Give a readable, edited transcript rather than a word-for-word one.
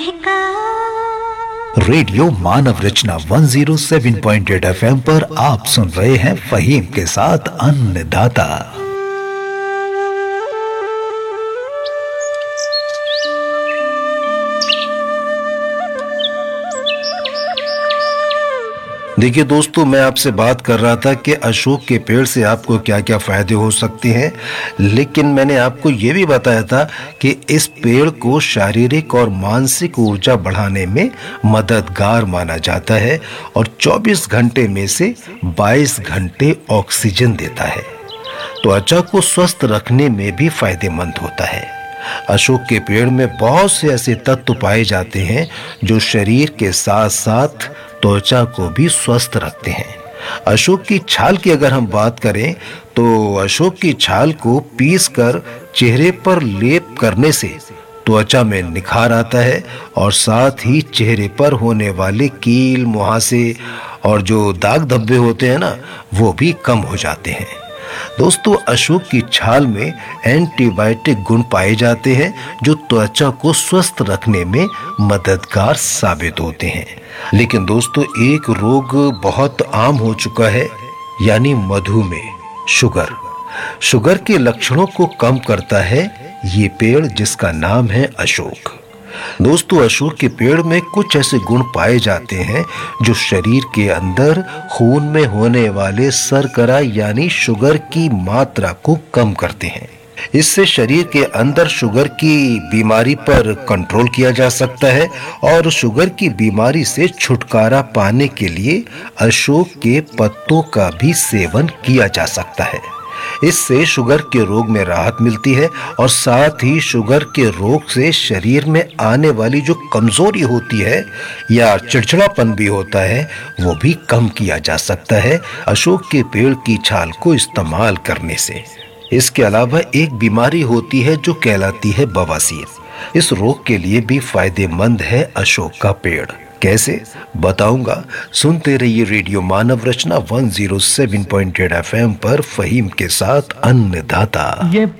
Radio मानव रचना 107.8 FM पर आप सुन रहे हैं फहीम के साथ अन्नदाता। देखिए दोस्तों, मैं आपसे बात कर रहा था कि अशोक के पेड़ से आपको क्या क्या फायदे हो सकते हैं, लेकिन मैंने आपको ये भी बताया था कि इस पेड़ को शारीरिक और मानसिक ऊर्जा बढ़ाने में मददगार माना जाता है और 24 घंटे में से 22 घंटे ऑक्सीजन देता है। त्वचा को स्वस्थ रखने में भी फायदेमंद होता है। अशोक के पेड़ में बहुत से ऐसे तत्व पाए जाते हैं जो शरीर के साथ साथ त्वचा को भी स्वस्थ रखते हैं। अशोक की छाल की अगर हम बात करें तो अशोक की छाल को पीसकर चेहरे पर लेप करने से त्वचा में निखार आता है और साथ ही चेहरे पर होने वाले कील, मुहासे और जो दाग धब्बे होते हैं ना, वो भी कम हो जाते हैं। दोस्तों, अशोक की छाल में एंटीबायोटिक गुण पाए जाते हैं जो त्वचा को स्वस्थ रखने में मददगार साबित होते हैं। लेकिन दोस्तों, एक रोग बहुत आम हो चुका है, यानी मधुमेह, शुगर के लक्षणों को कम करता है ये पेड़ जिसका नाम है अशोक। दोस्तों, अशोक के पेड़ में कुछ ऐसे गुण पाए जाते हैं जो शरीर के अंदर खून में होने वाले शर्करा यानी शुगर की मात्रा को कम करते हैं। इससे शरीर के अंदर शुगर की बीमारी पर कंट्रोल किया जा सकता है और शुगर की बीमारी से छुटकारा पाने के लिए अशोक के पत्तों का भी सेवन किया जा सकता है। इससे शुगर के रोग में राहत मिलती है और साथ ही शुगर के रोग से शरीर में आने वाली जो कमजोरी होती है या चिड़चिड़ापन भी होता है, वो भी कम किया जा सकता है अशोक के पेड़ की छाल को इस्तेमाल करने से। इसके अलावा एक बीमारी होती है जो कहलाती है बवासीर। इस रोग के लिए भी फायदेमंद है अशोक का पेड़। कैसे, बताऊंगा। सुनते रहिए रेडियो मानव रचना 107.8 एफएम पर फहीम के साथ अन्नदाता। ये